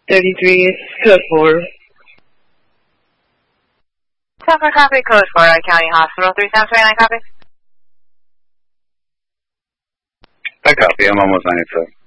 33, code 4. Tucker, copy, code 4, County Hospital, 3729, copy. I copy, I'm almost 97.